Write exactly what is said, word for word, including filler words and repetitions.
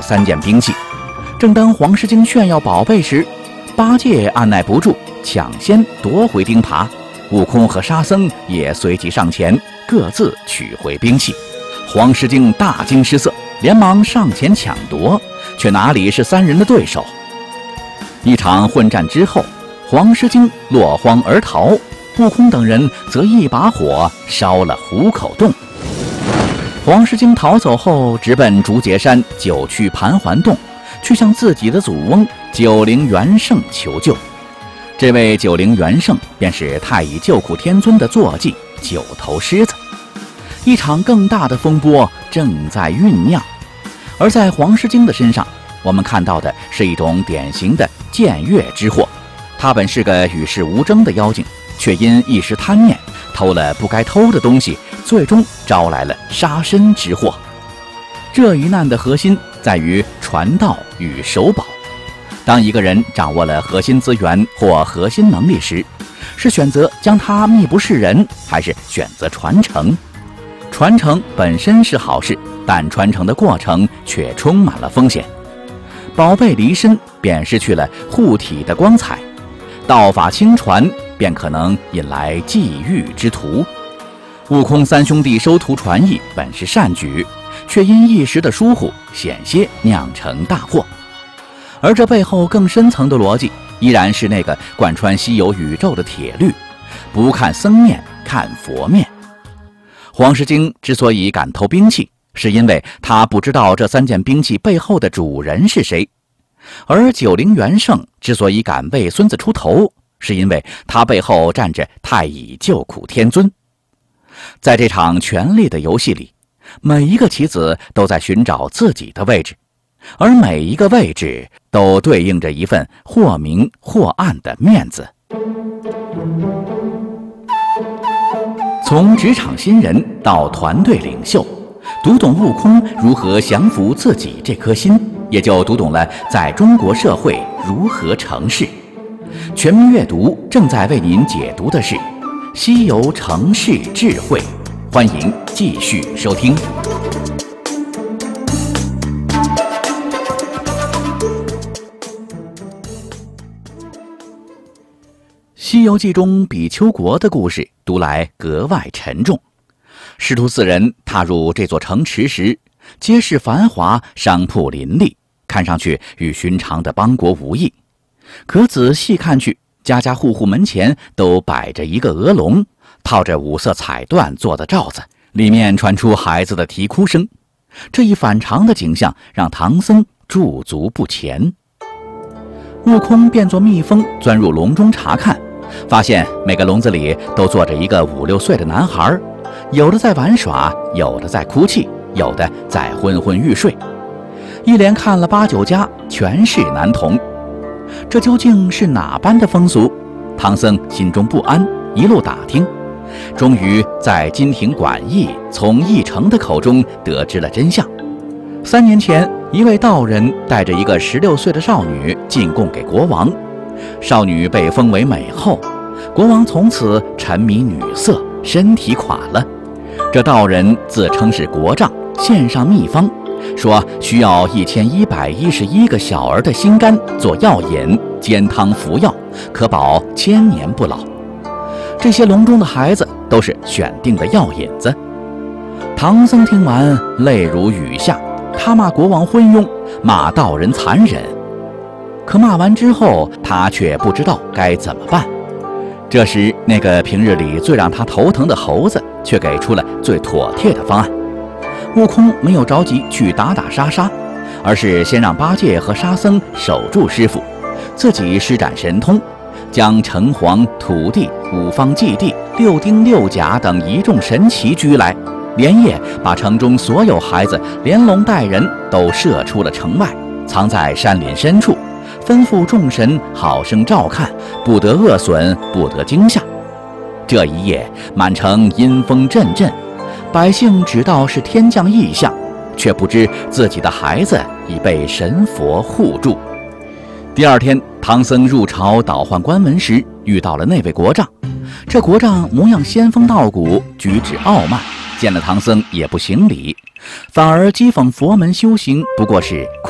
三件兵器。正当黄狮精炫耀宝贝时，八戒按耐不住，抢先夺回钉耙。悟空和沙僧也随即上前，各自取回兵器。黄狮精大惊失色，连忙上前抢夺，却哪里是三人的对手。一场混战之后，黄狮精落荒而逃，悟空等人则一把火烧了虎口洞。黄狮精逃走后，直奔竹节山九曲盘桓洞，去向自己的祖翁九灵元圣求救。这位九灵元圣便是太乙救苦天尊的坐骑九头狮子。一场更大的风波正在酝酿，而在黄狮精的身上，我们看到的是一种典型的僭越之祸。他本是个与世无争的妖精，却因一时贪念偷了不该偷的东西，最终招来了杀身之祸。这一难的核心在于传道与守宝。当一个人掌握了核心资源或核心能力时，是选择将它秘不示人，还是选择传承？传承本身是好事，但传承的过程却充满了风险。宝贝离身，便失去了护体的光彩；道法轻传，便可能引来觊觎之徒。悟空三兄弟收徒传艺本是善举，却因一时的疏忽，险些酿成大祸。而这背后更深层的逻辑，依然是那个贯穿西游宇宙的铁律：不看僧面，看佛面。黄狮精之所以敢偷兵器，是因为他不知道这三件兵器背后的主人是谁；而九灵元圣之所以敢为孙子出头，是因为他背后站着太乙救苦天尊。在这场权力的游戏里，每一个棋子都在寻找自己的位置，而每一个位置都对应着一份或明或暗的面子。从职场新人到团队领袖，读懂悟空如何降服自己这颗心，也就读懂了在中国社会如何成事。全民阅读正在为您解读的是《西游成事智慧》，欢迎继续收听。《西游记》中比丘国的故事读来格外沉重。师徒四人踏入这座城池时，街市繁华，商铺林立，看上去与寻常的邦国无异。可仔细看去，家家户户门前都摆着一个鹅笼，套着五色彩缎做的罩子，里面传出孩子的啼哭声。这一反常的景象让唐僧驻足不前。悟空变作蜜蜂钻入笼中查看，发现每个笼子里都坐着一个五六岁的男孩，有的在玩耍，有的在哭泣，有的在昏昏欲睡。一连看了八九家，全是男童。这究竟是哪般的风俗？唐僧心中不安，一路打听，终于在金庭馆驿从驿丞的口中得知了真相。三年前，一位道人带着一个十六岁的少女进贡给国王，少女被封为美后，国王从此沉迷女色，身体垮了。这道人自称是国丈，献上秘方，说需要一千一百一十一个小儿的心肝做药引，煎汤服药，可保千年不老。这些笼中的孩子都是选定的药引子。唐僧听完泪如雨下，他骂国王昏庸，骂道人残忍。可骂完之后，他却不知道该怎么办。这时，那个平日里最让他头疼的猴子却给出了最妥帖的方案。悟空没有着急去打打杀杀，而是先让八戒和沙僧守住师傅，自己施展神通，将城隍、土地、五方祭地、六丁六甲等一众神奇拘来，连夜把城中所有孩子连笼带人都射出了城外，藏在山林深处，吩咐众神好生照看，不得恶损，不得惊吓。这一夜，满城阴风阵阵，百姓只道是天降异象，却不知自己的孩子已被神佛护住。第二天，唐僧入朝倒换官文时，遇到了那位国丈。这国丈模样仙风道骨，举止傲慢，见了唐僧也不行礼，反而讥讽佛门修行不过是